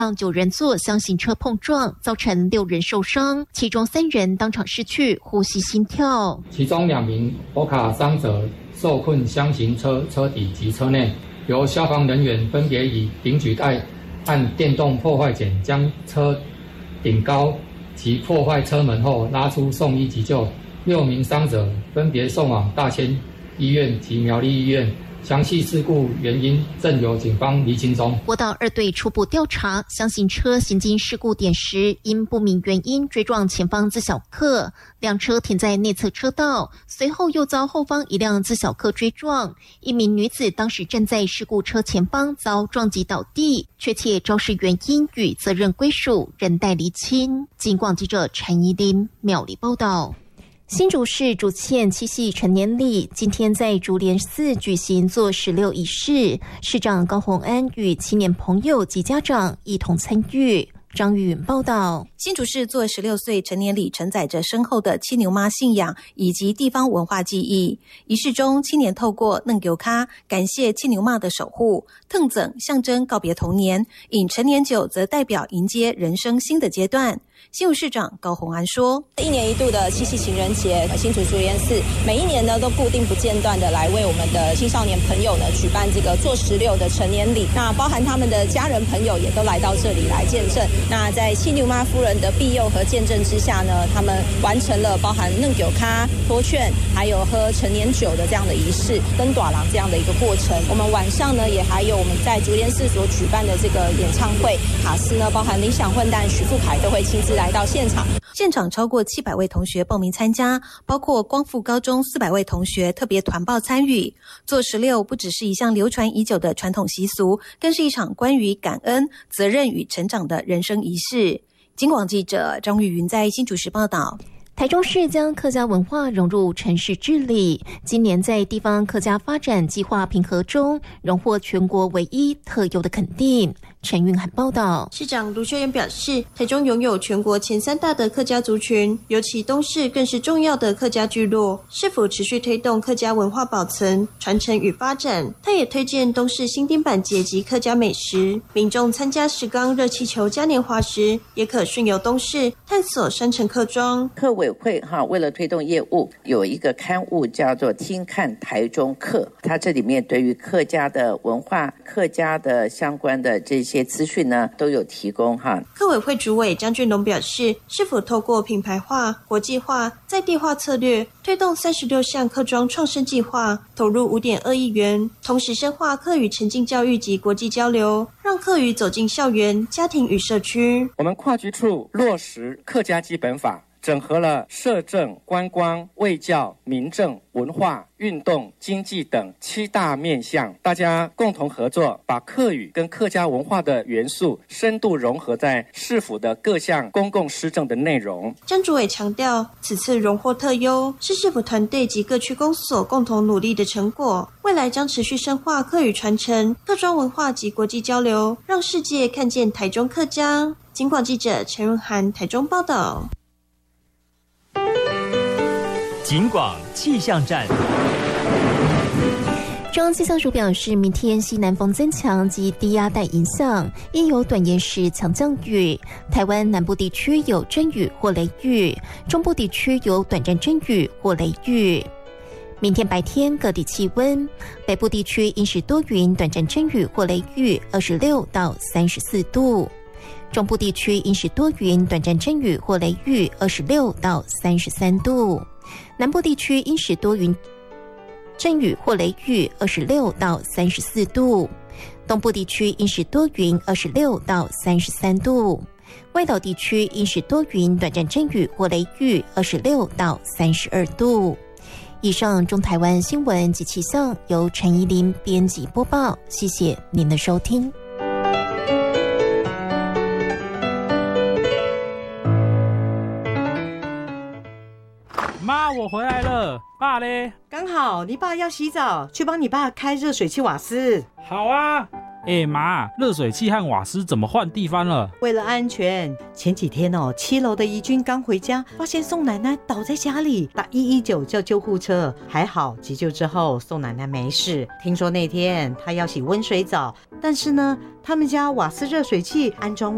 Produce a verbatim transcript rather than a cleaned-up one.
让九人座厢型车碰撞，造成六人受伤，其中三人当场失去呼吸心跳， 其中两名欧卡伤者受困厢型车车底及车内，由消防人员分别以顶举带和电动破坏钳将车顶高及破坏车门后拉出送医急救。六名伤者分别送往大千医院及苗栗医院，详细事故原因正由警方厘清中。 国道二队初步调查，厢型车行经事故点时，因不明原因追撞前方自小客，辆车停在内侧车道，随后又遭后方一辆自小客追撞。一名女子当时站在事故车前方，遭撞击倒地，确切肇事原因与责任归属仍待厘清。警广记者陈怡琳苗栗报道。新竹市竹堑七夕成年礼今天在竹联寺举行做十六仪式，市长高虹安与青年朋友及家长一同参与。张玉允报道。 新竹市做十六岁成年礼承载着深厚的七牛妈信仰以及地方文化记忆。仪式中，青年透过嫩油咖感谢七牛妈的守护，腾整象征告别童年，饮成年酒则代表迎接人生新的阶段。新竹市长高虹安说， 一年一度的七夕情人节，新竹竹联寺每一年呢都固定不间断的来为我们的青少年朋友呢举办这个做十六的成年礼，那包含他们的家人朋友也都来到这里来见证。那在七牛妈夫人的庇佑和见证之下呢，他们完成了包含嫩酒咖、脱券，还有喝成年酒的这样的仪式，登短廊这样的一个过程。我们晚上呢也还有我们在竹联寺所举办的这个演唱会，卡司呢包含理想混蛋、许富凯都会亲自来到现场。 现场超过七百位同学报名参加，包括光复高中四百位同学特别团报参与。做十六不只是一项流传已久的传统习俗，更是一场关于感恩、责任与成长的人生仪式。警广记者张玉云在新竹市报道。 台中市将客家文化融入城市治理，今年在地方客家发展计划评核中荣获全国唯一特优的肯定。陈韵涵报道。 市长卢秀燕表示，台中拥有全国前三大的客家族群，尤其东市更是重要的客家聚落，是否持续推动客家文化保存、传承与发展？他也推荐东市新丁板节及客家美食，民众参加石冈热气球嘉年华时，也可顺游东市探索山城客庄。 客委会哈，为了推动业务，有一个刊物叫做《听看台中客》，它这里面对于客家的文化、客家的相关的这些资讯呢，都有提供哈。 客委会主委张俊龙表示，是否透过品牌化、国际化、在地化策略，推动三十六项客庄创生计划，投入五点二亿元，同时深化客语沉浸教育及国际交流，让客语走进校园、家庭与社区。 我们跨局处落实客家基本法，整合了社政、观光、卫教、民政、文化、运动、经济等七大面向，大家共同合作，把客语跟客家文化的元素深度融合在市府的各项公共施政的内容。 张主委强调，此次荣获特优是市府团队及各区公所共同努力的成果，未来将持续深化客语传承、客庄文化及国际交流，让世界看见台中客家。警广记者陈润涵台中报道。 警广气象站。 中央气象署表示，明天西南风增强及低压带影响，亦有短延时强降雨。台湾南部地区有阵雨或雷雨，中部地区有短暂阵雨或雷雨。明天白天各地气温，北部地区阴时多云，短暂阵雨或雷雨，二十六到三十四度。中部地区阴时多云，短暂阵雨或雷雨，二十六到三十三度。南部地区阴时多云，阵雨或雷雨，二十六到三十四度。东部地区阴时多云，二十六到三十三度。外岛地区阴时多云，短暂阵雨或雷雨，二十六到三十二度。以上中台湾新闻及气象由陈怡琳编辑播报，谢谢您的收听。 妈，我回来了。爸嘞？ 刚好你爸要洗澡，去帮你爸开热水器瓦斯。 好啊。哎妈，热水器和瓦斯怎么换地方了？ 为了安全，前几天哦，七楼的怡君刚回家，发现宋奶奶倒在家里，打一一九叫救护车，还好急救之后宋奶奶没事。听说那天她要洗温水澡，但是呢，他们家瓦斯热水器安装